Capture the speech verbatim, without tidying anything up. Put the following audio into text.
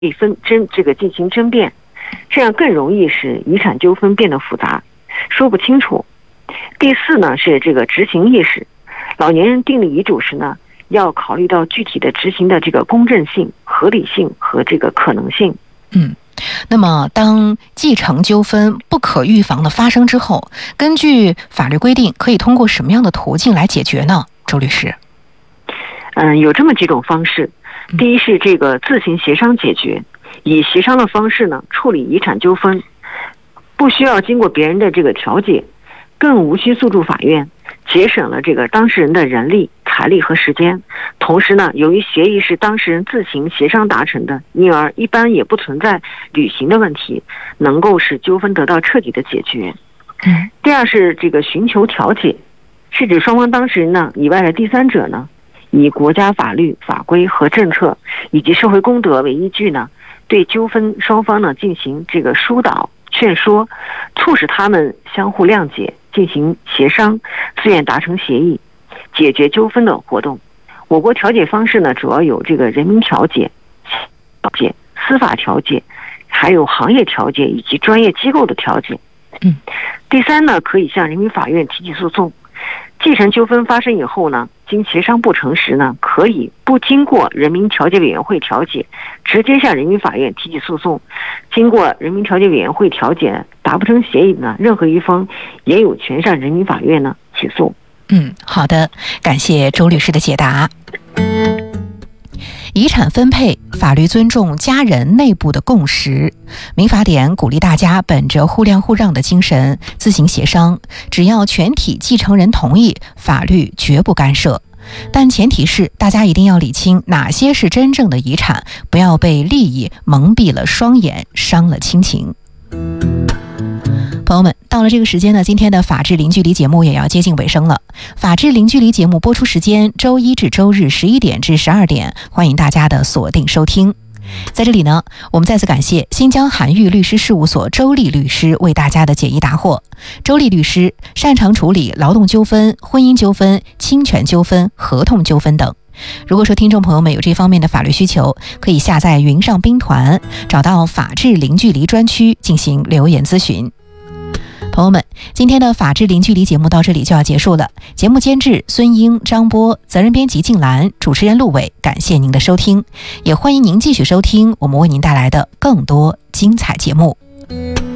分争这个进行争辩，这样更容易使遗产纠纷变得复杂，说不清楚。第四呢是这个执行意识，老年人订立遗嘱时呢，要考虑到具体的执行的这个公正性、合理性和这个可能性。 嗯，那么当继承纠纷不可预防的发生之后，根据法律规定，可以通过什么样的途径来解决呢？周律师。 嗯，有这么几种方式。第一是这个自行协商解决，以协商的方式呢处理遗产纠纷，不需要经过别人的这个调解，更无需诉诸法院，节省了这个当事人的人力、财力和时间。同时呢，由于协议是当事人自行协商达成的，因而一般也不存在履行的问题，能够使纠纷得到彻底的解决。 嗯， 第二是这个寻求调解，是指双方当事人呢以外的第三者呢，以国家法律法规和政策以及社会公德为依据呢，对纠纷双方呢进行这个疏导、劝说，促使他们相互谅解，进行协商，自愿达成协议，解决纠纷的活动。我国调解方式呢，主要有这个人民调解、调解、司法调解，还有行业调解以及专业机构的调解。 嗯， 第三呢，可以向人民法院提起诉讼。继承纠纷发生以后呢，经协商不成时呢，可以不经过人民调解委员会调解，直接向人民法院提起诉讼。经过人民调解委员会调解达不成协议呢，任何一方也有权向人民法院呢起诉。 嗯，好的，感谢周律师的解答。遗产分配，法律尊重家人内部的共识。民法典鼓励大家本着互谅互让的精神自行协商，只要全体继承人同意，法律绝不干涉。但前提是大家一定要理清哪些是真正的遗产，不要被利益蒙蔽了双眼，伤了亲情。朋友们，到了这个时间呢，今天的法治零距离节目也要接近尾声了。法治零距离节目播出时间周一至周日十一点至十二点，欢迎大家的锁定收听。在这里呢，我们再次感谢新疆韩愈律师事务所周丽律师为大家的解疑答惑。周丽律师擅长处理劳动纠纷、婚姻纠纷、侵权纠纷、合同纠纷等。如果说听众朋友们有这方面的法律需求，可以下载云上兵团，找到法治零距离专区进行留言咨询。朋友们，今天的法治零距离节目到这里就要结束了。节目监制孙英、张波，责任编辑静兰，主持人陆伟，感谢您的收听，也欢迎您继续收听我们为您带来的更多精彩节目。